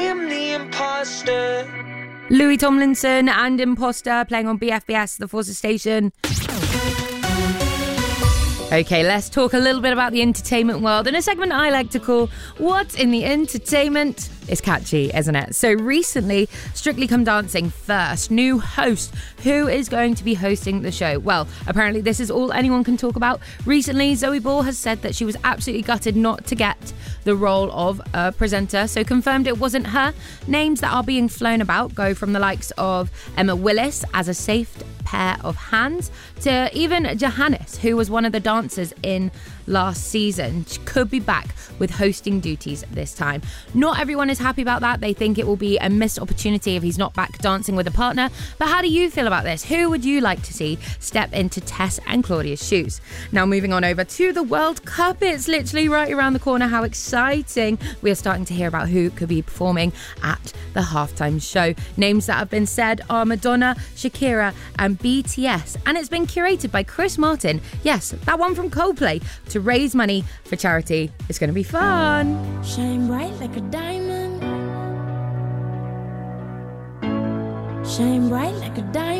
am the imposter. Louis Tomlinson and Imposter playing on BFBS, The Forces Station. Okay, let's talk a little bit about the entertainment world in a segment I like to call What's in the Entertainment? It's catchy, isn't it? So recently, Strictly Come Dancing first new host. Who is going to be hosting the show? Well, apparently this is all anyone can talk about. Recently, Zoe Ball has said that she was absolutely gutted not to get the role of a presenter, so confirmed it wasn't her. Names that are being flown about go from the likes of Emma Willis as a safe pair of hands to even Johannes, who was one of the dancers in last season. She could be back with hosting duties this time. Not everyone is happy about that. They think it will be a missed opportunity if he's not back dancing with a partner. But how do you feel about this? Who would you like to see step into Tess and Claudia's shoes? Now moving on over to the World Cup. It's literally right around the corner. How exciting. We are starting to hear about who could be performing at the halftime show. Names that have been said are Madonna, Shakira and BTS. And it's been curated by Chris Martin. Yes, that one from Coldplay, to raise money for charity. It's going to be fun. Shine bright like a diamond. Shine bright like a diamond.